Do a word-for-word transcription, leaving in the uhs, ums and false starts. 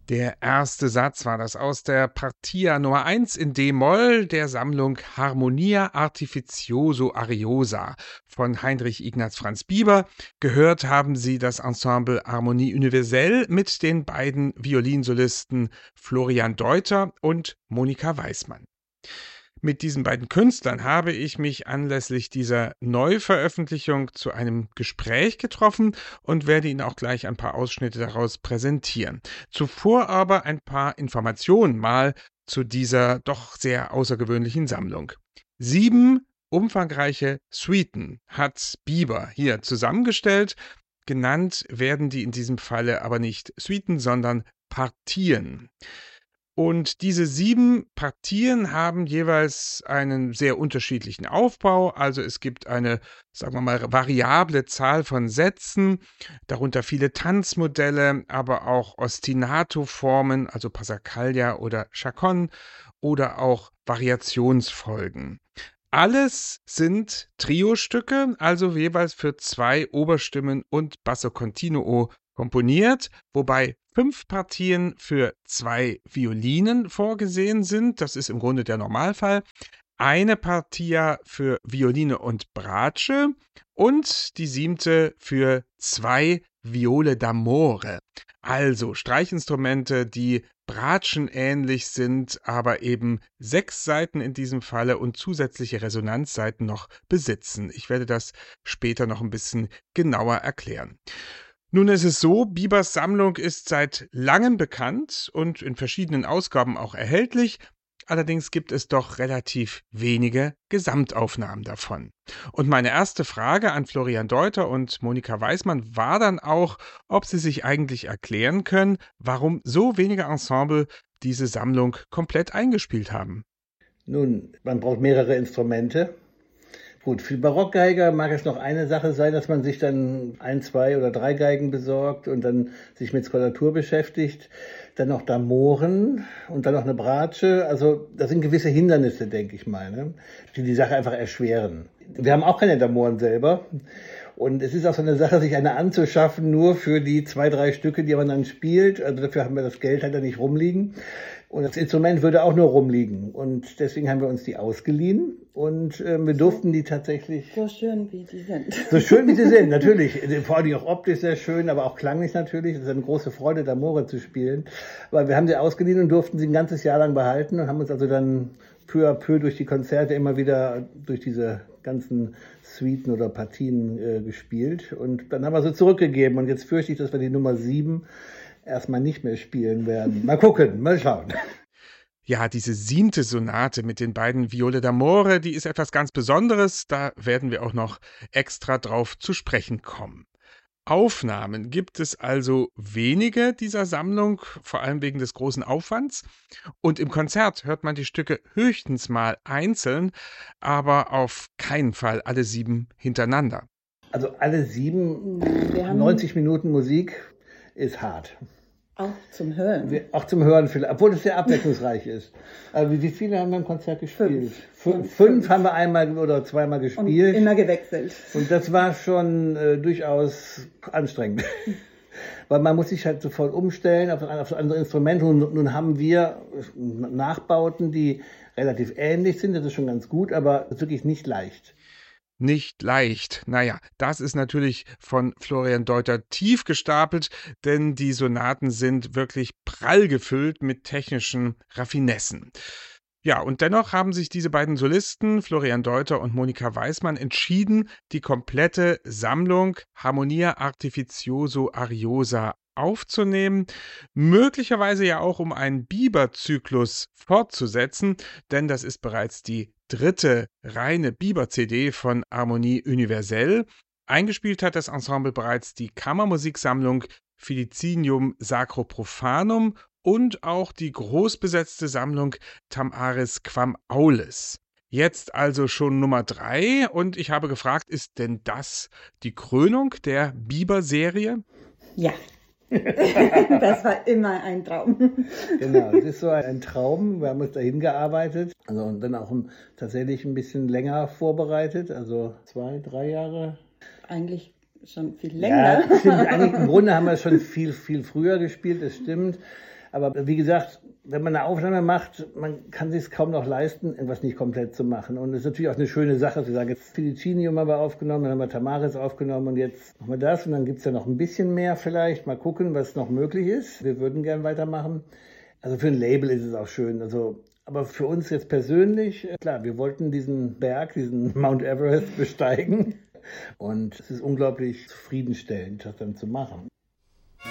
Der erste Satz war das aus der Partia Nummer eins in D-Moll der Sammlung Harmonia Artificioso Ariosa von Heinrich Ignaz Franz Bieber. Gehört haben Sie das Ensemble Harmonie Universelle mit den beiden Violinsolisten Florian Deuter und Monika Weissmann. Mit diesen beiden Künstlern habe ich mich anlässlich dieser Neuveröffentlichung zu einem Gespräch getroffen und werde Ihnen auch gleich ein paar Ausschnitte daraus präsentieren. Zuvor aber ein paar Informationen mal zu dieser doch sehr außergewöhnlichen Sammlung. Sieben umfangreiche Suiten hat Bieber hier zusammengestellt. Genannt werden die in diesem Falle aber nicht Suiten, sondern Partien. Und diese sieben Partien haben jeweils einen sehr unterschiedlichen Aufbau. Also es gibt eine, sagen wir mal, variable Zahl von Sätzen, darunter viele Tanzmodelle, aber auch Ostinato-Formen, also Passacaglia oder Chaconne oder auch Variationsfolgen. Alles sind Trio-Stücke, also jeweils für zwei Oberstimmen und Basso Continuo komponiert, wobei fünf Partien für zwei Violinen vorgesehen sind. Das ist im Grunde der Normalfall. Eine Partia für Violine und Bratsche und die siebte für zwei Viole d'amore. Also Streichinstrumente, die Bratschen ähnlich sind, aber eben sechs Saiten in diesem Falle und zusätzliche Resonanzsaiten noch besitzen. Ich werde das später noch ein bisschen genauer erklären. Nun ist es so, Biebers Sammlung ist seit langem bekannt und in verschiedenen Ausgaben auch erhältlich. Allerdings gibt es doch relativ wenige Gesamtaufnahmen davon. Und meine erste Frage an Florian Deuter und Monika Weissmann war dann auch, ob sie sich eigentlich erklären können, warum so wenige Ensemble diese Sammlung komplett eingespielt haben. Nun, man braucht mehrere Instrumente. Gut, für Barockgeiger mag es noch eine Sache sein, dass man sich dann ein, zwei oder drei Geigen besorgt und dann sich mit Skolatur beschäftigt. Dann noch Damoren und dann noch eine Bratsche. Also das sind gewisse Hindernisse, denke ich mal, ne, die die Sache einfach erschweren. Wir haben auch keine Damoren selber. Und es ist auch so eine Sache, sich eine anzuschaffen, nur für die zwei, drei Stücke, die man dann spielt. Also dafür haben wir das Geld halt da nicht rumliegen. Und das Instrument würde auch nur rumliegen. Und deswegen haben wir uns die ausgeliehen. Und äh, wir durften die tatsächlich... So schön, wie sie sind. So schön, wie sie sind, natürlich. Vor allem auch optisch sehr schön, aber auch klanglich natürlich. Es ist eine große Freude, D'amore zu spielen. Aber wir haben sie ausgeliehen und durften sie ein ganzes Jahr lang behalten und haben uns also dann peu à peu durch die Konzerte immer wieder durch diese ganzen Suiten oder Partien äh, gespielt. Und dann haben wir sie zurückgegeben. Und jetzt fürchte ich, dass wir die Nummer sieben erstmal nicht mehr spielen werden. Mal gucken, mal schauen. Ja, diese siebte Sonate mit den beiden Viole d'amore, die ist etwas ganz Besonderes. Da werden wir auch noch extra drauf zu sprechen kommen. Aufnahmen gibt es also wenige dieser Sammlung, vor allem wegen des großen Aufwands. Und im Konzert hört man die Stücke höchstens mal einzeln, aber auf keinen Fall alle sieben hintereinander. Also alle sieben, Wir haben neunzig Minuten Musik ist hart. auch zum Hören. Wir- Auch zum Hören vielleicht, obwohl es sehr abwechslungsreich ist. Also wie viele haben wir im Konzert gespielt? Fünf. Fünf, Fünf haben wir einmal oder zweimal Und gespielt. immer gewechselt. Und das war schon äh, durchaus anstrengend. Weil man muss sich halt sofort umstellen auf, ein- auf andere Instrumente. Und nun haben wir Nachbauten, die relativ ähnlich sind. Das ist schon ganz gut, aber es ist wirklich nicht leicht. Nicht leicht. Naja, das ist natürlich von Florian Deuter tief gestapelt, denn die Sonaten sind wirklich prall gefüllt mit technischen Raffinessen. Ja, und dennoch haben sich diese beiden Solisten, Florian Deuter und Monika Weissmann, entschieden, die komplette Sammlung Harmonia Artificioso Ariosa aufzunehmen, möglicherweise ja auch um einen Bieber-Zyklus fortzusetzen, denn das ist bereits die dritte reine Bieber-C D von Harmonie Universelle. Eingespielt hat das Ensemble bereits die Kammermusiksammlung Felicinium Sacro Profanum und auch die großbesetzte Sammlung Tam Aris Quam Aulis. Jetzt also schon Nummer drei und ich habe gefragt, ist denn das die Krönung der Bieber-Serie? Ja. Das war immer ein Traum. Genau, es ist so ein Traum. Wir haben uns dahin gearbeitet. Also und dann auch ein, tatsächlich ein bisschen länger vorbereitet. Also zwei, drei Jahre. Eigentlich schon viel länger. Ja, stimmt. Eigentlich im Grunde haben wir schon viel, viel früher gespielt, das stimmt. Aber wie gesagt, wenn man eine Aufnahme macht, man kann sich es kaum noch leisten, irgendwas nicht komplett zu machen. Und es ist natürlich auch eine schöne Sache, zu sagen, jetzt Filicinium haben wir aufgenommen, dann haben wir Tamaris aufgenommen und jetzt machen wir das. Und dann gibt es ja noch ein bisschen mehr vielleicht. Mal gucken, was noch möglich ist. Wir würden gern weitermachen. Also für ein Label ist es auch schön. Also, aber für uns jetzt persönlich, klar, wir wollten diesen Berg, diesen Mount Everest besteigen. Und es ist unglaublich zufriedenstellend, das dann zu machen.